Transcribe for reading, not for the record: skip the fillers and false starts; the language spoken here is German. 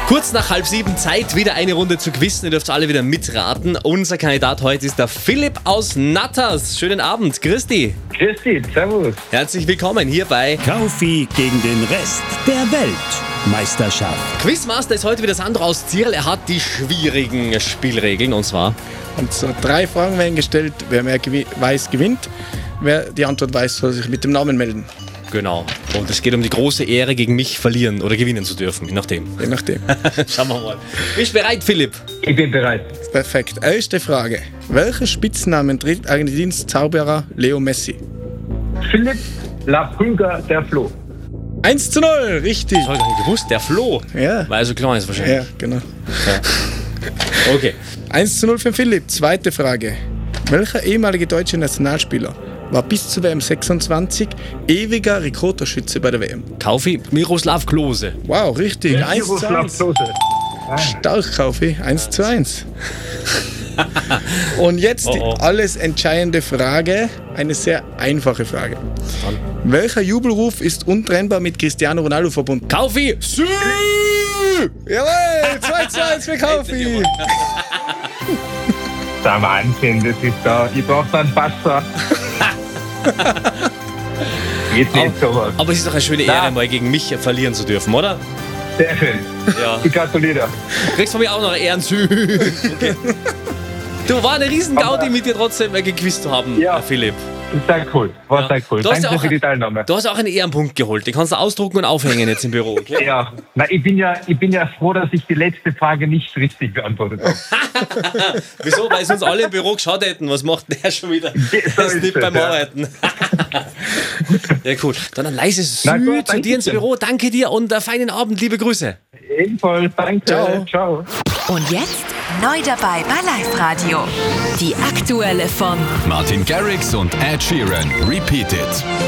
Kurz nach 6:30 Zeit, wieder eine Runde zu quizzen. Ihr dürft alle wieder mitraten. Unser Kandidat heute ist der Philipp aus Natters. Schönen Abend, Christi. Christi, servus. Herzlich willkommen hier bei Kaufi gegen den Rest der Weltmeisterschaft. Quizmaster ist heute wieder Sandro aus Zierl. Er hat die schwierigen Spielregeln und zwar... Und so 3 Fragen werden gestellt. Wer mehr weiß, gewinnt. Wer die Antwort weiß, soll sich mit dem Namen melden. Genau. Und es geht um die große Ehre, gegen mich verlieren oder gewinnen zu dürfen. Je nachdem. Je nachdem. Schauen wir mal. Bist du bereit, Philipp? Ich bin bereit. Perfekt. Erste Frage. Welchen Spitznamen trägt Argentiniens Zauberer Leo Messi? Philipp La Pulga, der Flo. 1:0, richtig. Das habe ich gar nicht gewusst. Der Flo. Ja. Weil er so klein ist wahrscheinlich. Ja, genau. Ja. Okay. 1:0 für Philipp. Zweite Frage. Welcher ehemalige deutsche Nationalspieler war bis zur WM 26 ewiger Rekordtorschütze bei der WM? Kaufi, Miroslav Klose. Wow, richtig. Miroslav 1:1. Klose. Stark, Kaufi. 1:1. Und jetzt die alles entscheidende Frage. Eine sehr einfache Frage. Welcher Jubelruf ist untrennbar mit Cristiano Ronaldo verbunden? Kaufi! Sü! Jawohl, 2:1 für Kaufi. Der Wahnsinn, das ist da. Ich brauche da einen Passer. Geht nicht sowas. Aber es ist doch eine schöne Ehre, mal gegen mich verlieren zu dürfen, oder? Sehr schön. Ja. Ich gratuliere. Du kriegst von mir auch noch Ehrensü. Okay. Du, war eine riesen Gaudi mit dir trotzdem gequizt zu haben, Ja. Philipp. Sehr cool. War sehr cool. Du hast Danke ja auch- für die Teilnahme. Du hast auch einen Ehrenpunkt geholt. Den kannst du ausdrucken und aufhängen jetzt im Büro, okay? Ja, na, ich bin ja froh, dass ich die letzte Frage nicht richtig beantwortet habe. Wieso? Weil sie uns alle im Büro geschaut hätten. Was macht der schon wieder? so Das ist nicht es, beim ja. Arbeiten. Ja, cool. Dann ein leises Na gut, Sü zu danke dir ins schön. Büro. Danke dir und einen feinen Abend. Liebe Grüße. Ebenfalls, danke. Ciao. Ciao. Und jetzt neu dabei bei Live Radio. Die aktuelle von Martin Garrix und Ed Sheeran. Repeated.